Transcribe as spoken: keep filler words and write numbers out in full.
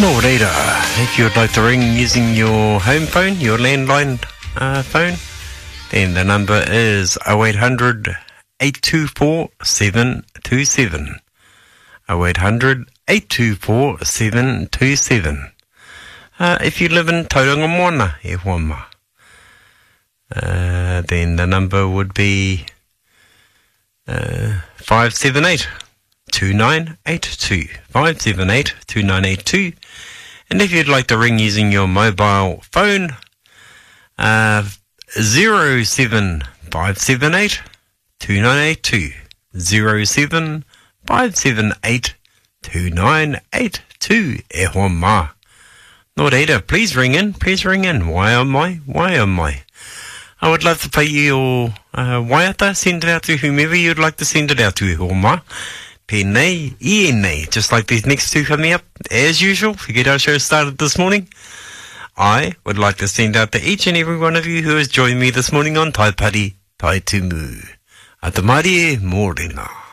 No reira. If you'd like to ring using your home phone, your landline uh, phone, then the number is oh eight hundred, eight two four, seven two seven. oh eight hundred, eight two four, seven two seven. Uh, if you live in Tauranga Moana, e Huama, uh, then the number would be uh, five seven eight, two nine eight two. five seven eight, two nine eight two. And if you'd like to ring using your mobile phone, uh, zero seven five seven eight, two nine eight two. zero seven five seven eight, two nine eight two. E hoa mā. No reira, please ring in, please ring in. Why am I? Why am I? I would love to pay you your uh, waiata, send it out to whomever you'd like to send it out to, e hoa mā. Pēnei, I nei, just like these next two coming up. As usual, to get our show started this morning, I would like to send out to each and every one of you who has joined me this morning on Tai Pari, Tai Tumu. Atamari e mōrena.